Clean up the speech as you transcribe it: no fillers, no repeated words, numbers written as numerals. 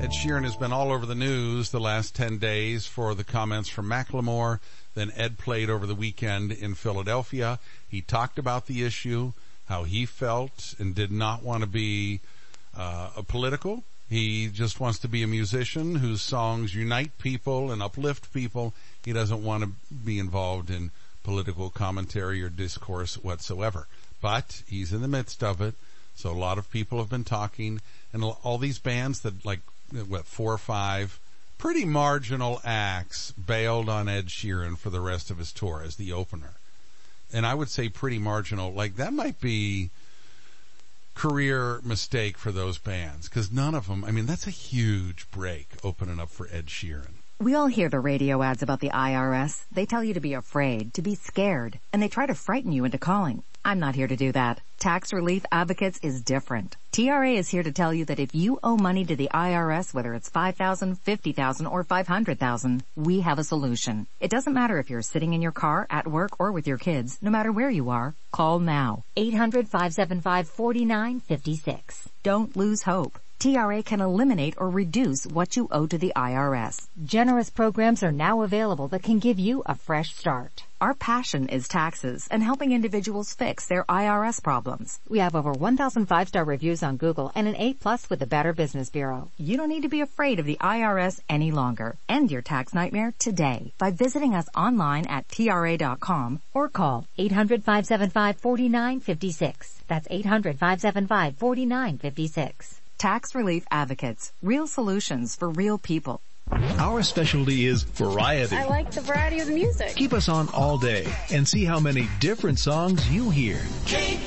Ed Sheeran has been all over the news the last 10 days for the comments from Macklemore. Then Ed played over the weekend in Philadelphia. He talked about the issue, how he felt and did not want to be a political. He just wants to be a musician whose songs unite people and uplift people. He doesn't want to be involved in political commentary or discourse whatsoever. But he's in the midst of it, so a lot of people have been talking, and all these bands that, like, 4 or 5 pretty marginal acts bailed on Ed Sheeran for the rest of his tour as the opener. And I would say pretty marginal, like that might be career mistake for those bands, because none of them, I mean, that's a huge break opening up for Ed Sheeran. We all hear the radio ads about the IRS. They tell you to be afraid, to be scared, and they try to frighten you into calling. I'm not here to do that. Tax Relief Advocates is different. TRA is here to tell you that if you owe money to the IRS, whether it's $5,000, $50,000, or $500,000, we have a solution. It doesn't matter if you're sitting in your car, at work, or with your kids. No matter where you are, call now. 800-575-4956. Don't lose hope. TRA can eliminate or reduce what you owe to the IRS. Generous programs are now available that can give you a fresh start. Our passion is taxes and helping individuals fix their IRS problems. We have over 1,000 5-star reviews on Google and an A+ with the Better Business Bureau. You don't need to be afraid of the IRS any longer. End your tax nightmare today by visiting us online at TRA.com or call 800-575-4956. That's 800-575-4956. Tax Relief Advocates. Real solutions for real people. Our specialty is variety. I like the variety of the music. Keep us on all day and see how many different songs you hear.